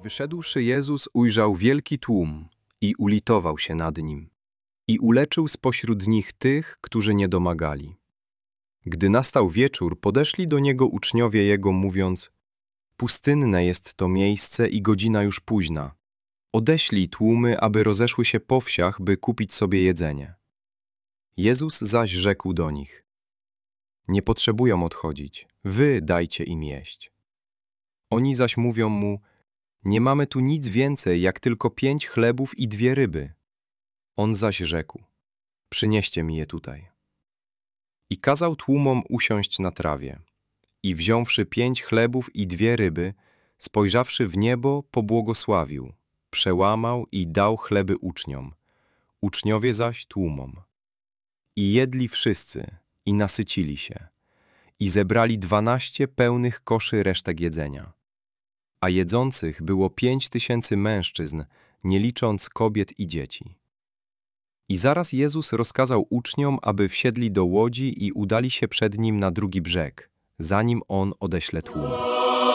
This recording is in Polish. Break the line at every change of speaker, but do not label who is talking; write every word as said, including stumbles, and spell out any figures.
Wyszedłszy Jezus ujrzał wielki tłum i ulitował się nad nim i uleczył spośród nich tych, którzy nie domagali. Gdy nastał wieczór, podeszli do Niego uczniowie Jego, mówiąc: pustynne jest to miejsce i godzina już późna. Odeślij tłumy, aby rozeszły się po wsiach, by kupić sobie jedzenie. Jezus zaś rzekł do nich: nie potrzebują odchodzić, wy dajcie im jeść. Oni zaś mówią mu: nie mamy tu nic więcej, jak tylko pięć chlebów i dwie ryby. On zaś rzekł: przynieście mi je tutaj. I kazał tłumom usiąść na trawie. I wziąwszy pięć chlebów i dwie ryby, spojrzawszy w niebo, pobłogosławił, przełamał i dał chleby uczniom, uczniowie zaś tłumom. I jedli wszyscy i nasycili się, i zebrali dwanaście pełnych koszy resztek jedzenia. A jedzących było pięć tysięcy mężczyzn, nie licząc kobiet i dzieci. I zaraz Jezus rozkazał uczniom, aby wsiedli do łodzi i udali się przed Nim na drugi brzeg, zanim On odeśle tłum.